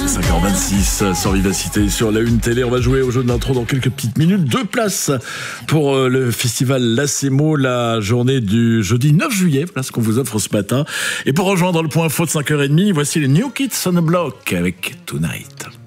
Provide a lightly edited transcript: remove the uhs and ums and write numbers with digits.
5h26 sur Vivacité, sur la Une Télé. On va jouer au jeu de l'intro dans quelques petites minutes. 2 places pour le festival Lacemo, la journée du jeudi 9 juillet. Voilà ce qu'on vous offre ce matin. Et pour rejoindre le point info de 5h30, voici les New Kids on the Block avec Tonight.